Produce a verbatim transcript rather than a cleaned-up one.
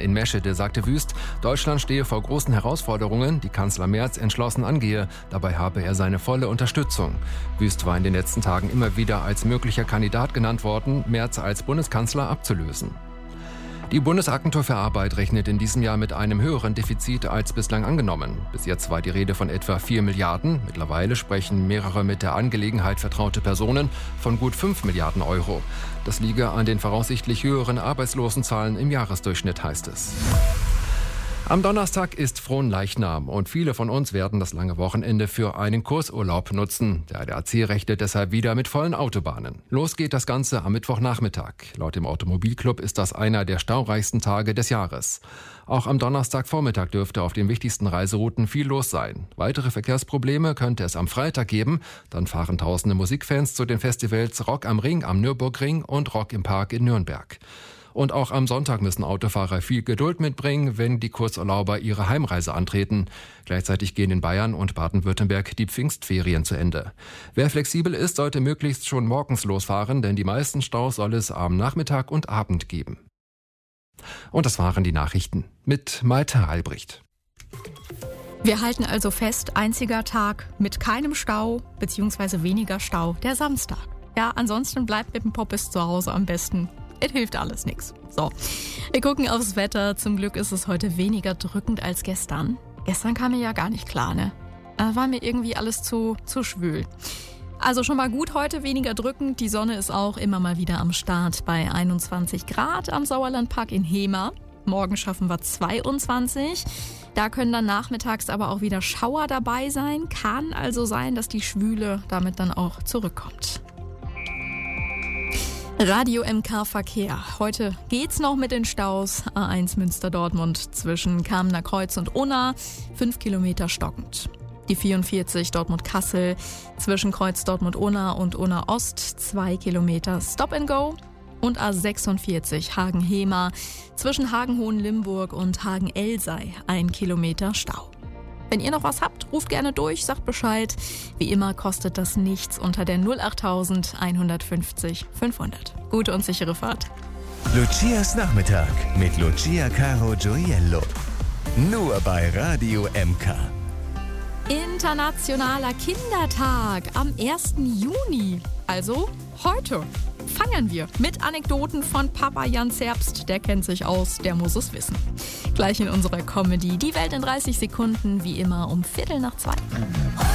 in Meschede sagte Wüst, Deutschland stehe vor großen Herausforderungen, die Kanzler Merz entschlossen angehe. Dabei habe er seine volle Unterstützung. Wüst war in den letzten Tagen immer wieder als möglicher Kandidat genannt worden, Merz als Bundeskanzler abzulösen. Die Bundesagentur für Arbeit rechnet in diesem Jahr mit einem höheren Defizit als bislang angenommen. Bis jetzt war die Rede von etwa vier Milliarden. Mittlerweile sprechen mehrere mit der Angelegenheit vertraute Personen von gut fünf Milliarden Euro. Das liege an den voraussichtlich höheren Arbeitslosenzahlen im Jahresdurchschnitt, heißt es. Am Donnerstag ist Fronleichnam und viele von uns werden das lange Wochenende für einen Kursurlaub nutzen. Der A D A C rechnet deshalb wieder mit vollen Autobahnen. Los geht das Ganze am Mittwochnachmittag. Laut dem Automobilclub ist das einer der staureichsten Tage des Jahres. Auch am Donnerstagvormittag dürfte auf den wichtigsten Reiserouten viel los sein. Weitere Verkehrsprobleme könnte es am Freitag geben. Dann fahren tausende Musikfans zu den Festivals Rock am Ring am Nürburgring und Rock im Park in Nürnberg. Und auch am Sonntag müssen Autofahrer viel Geduld mitbringen, wenn die Kurzurlauber ihre Heimreise antreten. Gleichzeitig gehen in Bayern und Baden-Württemberg die Pfingstferien zu Ende. Wer flexibel ist, sollte möglichst schon morgens losfahren, denn die meisten Staus soll es am Nachmittag und Abend geben. Und das waren die Nachrichten mit Malte Albrecht. Wir halten also fest, einziger Tag mit keinem Stau bzw. weniger Stau, der Samstag. Ja, ansonsten bleibt mit dem Poppes zu Hause am besten. Es hilft alles nichts. So, wir gucken aufs Wetter. Zum Glück ist es heute weniger drückend als gestern. Gestern kam mir ja gar nicht klar, ne? Da war mir irgendwie alles zu, zu schwül. Also schon mal gut heute, weniger drückend. Die Sonne ist auch immer mal wieder am Start bei einundzwanzig Grad am Sauerlandpark in Hemer. Morgen schaffen wir zweiundzwanzig. Da können dann nachmittags aber auch wieder Schauer dabei sein. Kann also sein, dass die Schwüle damit dann auch zurückkommt. Radio M K Verkehr. Heute geht's noch mit den Staus. A eins Münster-Dortmund zwischen Kamener Kreuz und Unna, fünf Kilometer stockend. Die vierundvierzig Dortmund-Kassel zwischen Kreuz Dortmund-Unna und Unna-Ost, zwei Kilometer Stop and Go. Und A sechsundvierzig Hagen-Hemer zwischen Hagen-Hohenlimburg und Hagen-Elsei, ein Kilometer Stau. Wenn ihr noch was habt, ruft gerne durch, sagt Bescheid. Wie immer kostet das nichts unter der null acht eins fünfzig fünfhundert. Gute und sichere Fahrt. Lucias Nachmittag mit Lucia Caro Gioiello. Nur bei Radio M K. Internationaler Kindertag am ersten Juni. Also heute feiern wir mit Anekdoten von Papa Jan Zerbst. Der kennt sich aus, der muss es wissen. Gleich in unserer Comedy Die Welt in dreißig Sekunden, wie immer um Viertel nach zwei.